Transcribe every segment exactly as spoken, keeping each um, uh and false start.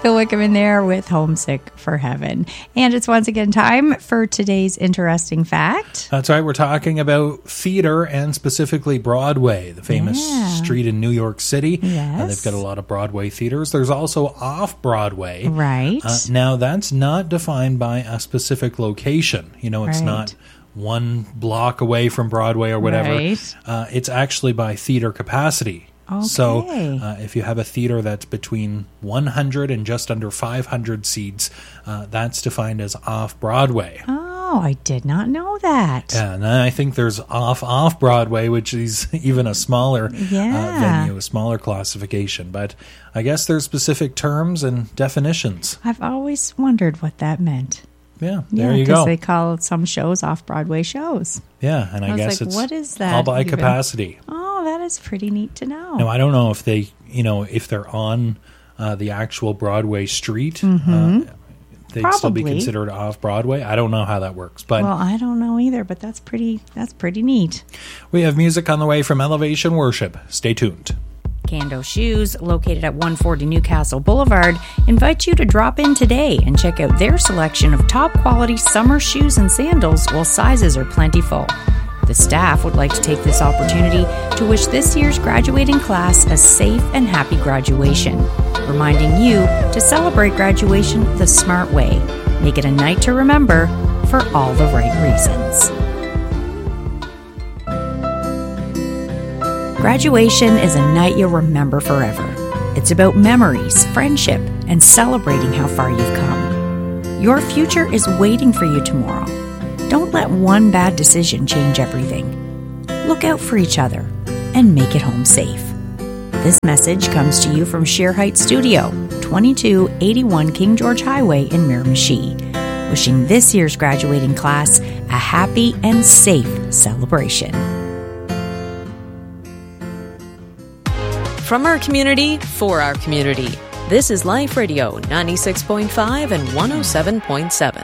Phil Wickham in there with Homesick for Heaven. And it's once again time for today's interesting fact. That's right. We're talking about theater and specifically Broadway, the famous Yeah. street in New York City. Yes. Uh, they've got a lot of Broadway theaters. There's also off-Broadway. Right. Uh, now, that's not defined by a specific location. You know, it's Right. not one block away from Broadway or whatever. Right. Uh, it's actually by theater capacity. Okay. So uh, if you have a theater that's between one hundred and just under five hundred seats, uh, that's defined as off-Broadway. Oh, I did not know that. Yeah, and then I think there's off-off-Broadway, which is even a smaller Yeah. uh, venue, a smaller classification. But I guess there's specific terms and definitions. I've always wondered what that meant. Yeah, Yeah, there you because go. they call some shows off-Broadway shows. Yeah, and I, I was guess like, it's what is that all by even? capacity. Oh, that is pretty neat to know. Now, I don't know if they, you know, if they're on uh, the actual Broadway street, Mhm. uh, they'd still be Probably. considered off-Broadway. I don't know how that works, but Well, I don't know either, but that's pretty that's pretty neat. we have music on the way from Elevation Worship. Stay tuned. Cando Shoes, located at one forty Newcastle Boulevard, invites you to drop in today and check out their selection of top quality summer shoes and sandals while sizes are plentiful. The staff would like to take this opportunity to wish this year's graduating class a safe and happy graduation, reminding you to celebrate graduation the smart way. Make it a night to remember for all the right reasons. Graduation is a night you'll remember forever. It's about memories, friendship, and celebrating how far you've come. Your future is waiting for you tomorrow. Don't let one bad decision change everything. Look out for each other and make it home safe. This message comes to you from Sheer Heights Studio, twenty-two eighty-one King George Highway in Miramichi, wishing this year's graduating class a happy and safe celebration. From our community, for our community. This is Life Radio, ninety-six point five and one oh seven point seven.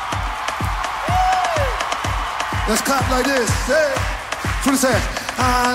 Let's clap like this. Hey. That's what it says. I